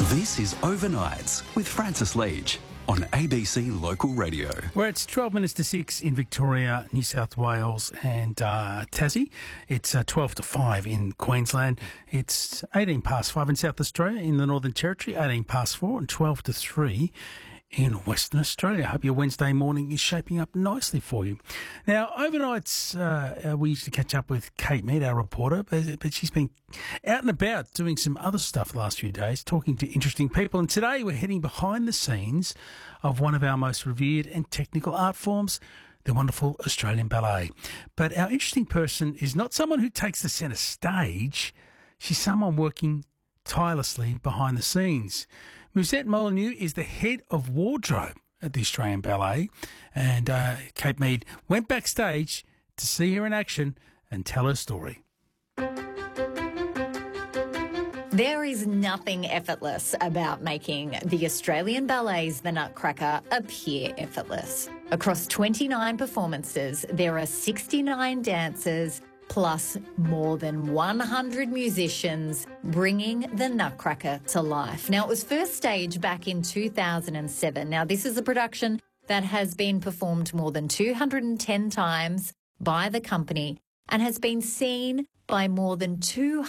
This is Overnights with Francis Leach on ABC Local Radio. Where it's 12 minutes to 6 in Victoria, New South Wales and Tassie. It's 12 to 5 in Queensland. It's 18 past 5 in South Australia, in the Northern Territory, 18 past 4 and 12 to 3 in Western Australia. I hope your Wednesday morning is shaping up nicely for you. Now, overnights, we used to catch up with Kate Mead, our reporter, but she's been out and about doing some other stuff the last few days, talking to interesting people. And today we're heading behind the scenes of one of our most revered and technical art forms, the wonderful Australian Ballet. But our interesting person is not someone who takes the centre stage. She's someone working tirelessly behind the scenes. Musette Molyneux is the head of wardrobe at the Australian Ballet, and Kate Mead went backstage to see her in action and tell her story. There is nothing effortless about making the Australian Ballet's The Nutcracker appear effortless. Across 29 performances, there are 69 dancers plus more than 100 musicians bringing the Nutcracker to life. Now, it was first staged back in 2007. Now, this is a production that has been performed more than 210 times by the company and has been seen by more than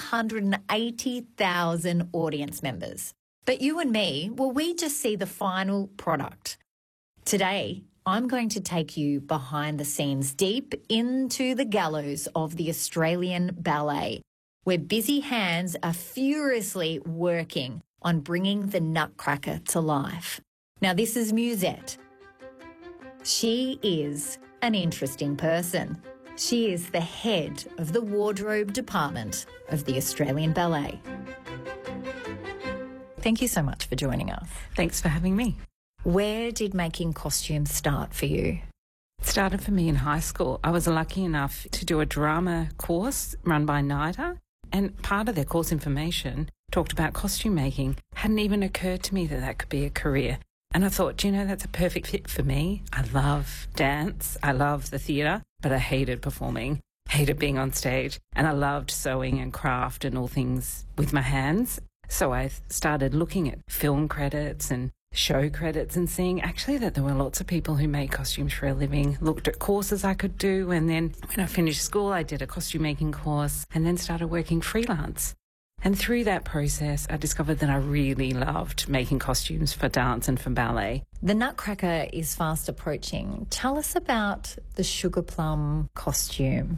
280,000 audience members. But you and me, well, we just see the final product. Today, I'm going to take you behind the scenes, deep into the gallows of the Australian Ballet, where busy hands are furiously working on bringing the Nutcracker to life. Now, this is Musette. She is an interesting person. She is the head of the wardrobe department of the Australian Ballet. Thank you so much for joining us. Thanks for having me. Where did making costumes start for you? It started for me in high school. I was lucky enough to do a drama course run by NIDA, and part of their course information talked about costume making. Hadn't even occurred to me that that could be a career. And I thought, that's a perfect fit for me. I love dance. I love the theatre, but I hated performing, hated being on stage. And I loved sewing and craft and all things with my hands. So I started looking at film credits and show credits and seeing actually that there were lots of people who made costumes for a living, looked at courses I could do, and then when I finished school I did a costume making course and then started working freelance. And through that process I discovered that I really loved making costumes for dance and for ballet. The Nutcracker is fast approaching. Tell us about the Sugar Plum costume.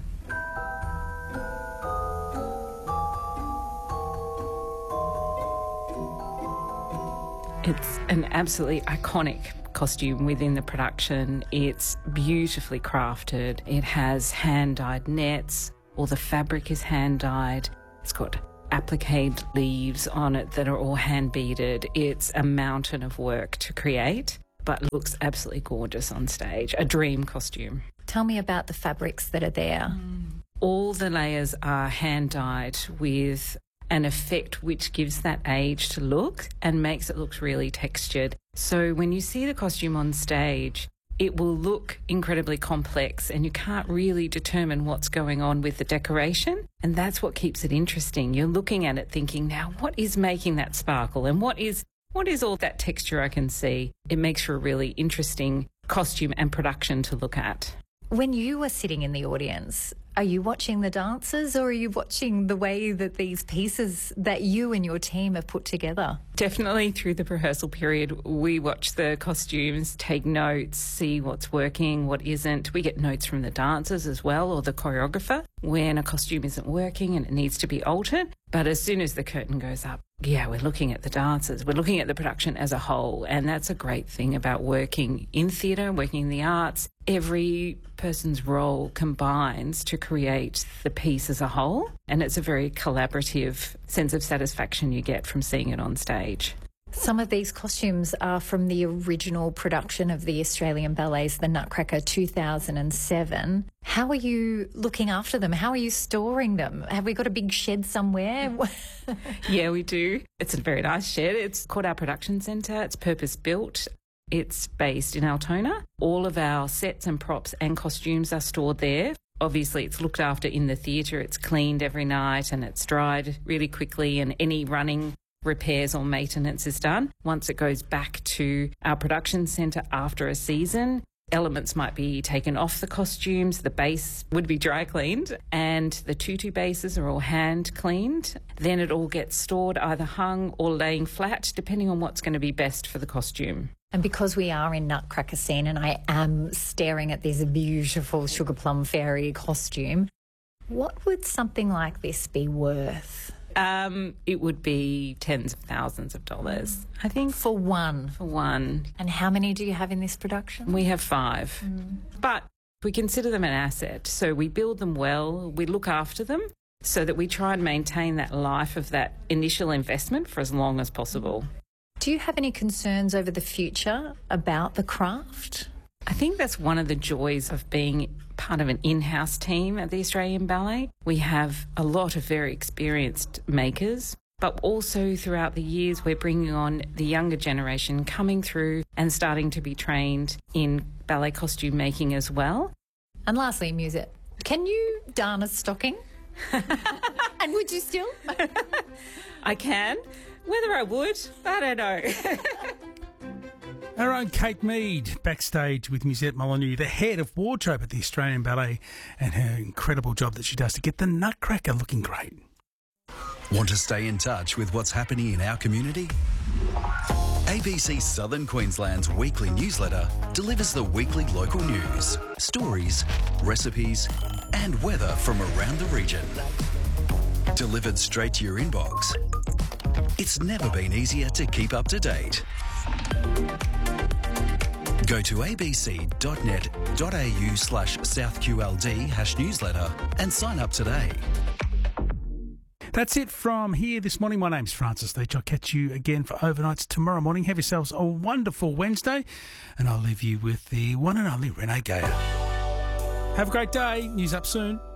It's an absolutely iconic costume within the production. It's beautifully crafted. It has hand-dyed nets. All the fabric is hand-dyed. It's got appliqued leaves on it that are all hand-beaded. It's a mountain of work to create, but looks absolutely gorgeous on stage. A dream costume. Tell me about the fabrics that are there. All the layers are hand-dyed with an effect which gives that aged look and makes it look really textured. So when you see the costume on stage, it will look incredibly complex and you can't really determine what's going on with the decoration. And that's what keeps it interesting. You're looking at it thinking, now what is making that sparkle and what is all that texture I can see? It makes for a really interesting costume and production to look at. When you were sitting in the audience, are you watching the dancers or are you watching the way that these pieces that you and your team have put together? Definitely through the rehearsal period, we watch the costumes, take notes, see what's working, what isn't. We get notes from the dancers as well, or the choreographer, when a costume isn't working and it needs to be altered. But as soon as the curtain goes up, we're looking at the dancers, we're looking at the production as a whole. And that's a great thing about working in theatre, working in the arts. Every person's role combines to create the piece as a whole. And it's a very collaborative sense of satisfaction you get from seeing it on stage. Some of these costumes are from the original production of the Australian Ballet's The Nutcracker 2007. How are you looking after them? How are you storing them? Have we got a big shed somewhere? Yeah, we do. It's a very nice shed. It's called our production centre. It's purpose-built. It's based in Altona. All of our sets and props and costumes are stored there. Obviously, it's looked after in the theatre. It's cleaned every night and it's dried really quickly, and any running repairs or maintenance is done. Once it goes back to our production centre after a season, elements might be taken off the costumes, the base would be dry cleaned, and the tutu bases are all hand cleaned. Then it all gets stored, either hung or laying flat, depending on what's going to be best for the costume. And because we are in Nutcracker scene and I am staring at this beautiful Sugar Plum Fairy costume, what would something like this be worth? It would be tens of thousands of dollars, I think. For one? For one. And how many do you have in this production? We have 5. But we consider them an asset. So we build them well, we look after them so that we try and maintain that life of that initial investment for as long as possible. Do you have any concerns over the future about the craft? I think that's one of the joys of being part of an in-house team at the Australian Ballet. We have a lot of very experienced makers, but also throughout the years we're bringing on the younger generation coming through and starting to be trained in ballet costume making as well. And lastly, Musette, can you darn a stocking? And would you still? I can. Whether I would, I don't know. Our own Kate Mead backstage with Musette Molyneux, the head of wardrobe at the Australian Ballet, and her incredible job that she does to get the Nutcracker looking great. Want to stay in touch with what's happening in our community? ABC Southern Queensland's weekly newsletter delivers the weekly local news, stories, recipes, and weather from around the region. Delivered straight to your inbox. It's never been easier to keep up to date. Go to abc.net.au/SouthQLD /newsletter and sign up today. That's it from here this morning. My name's Francis Leach. I'll catch you again for overnights tomorrow morning. Have yourselves a wonderful Wednesday, and I'll leave you with the one and only Renee Gayer. Have a great day. News up soon.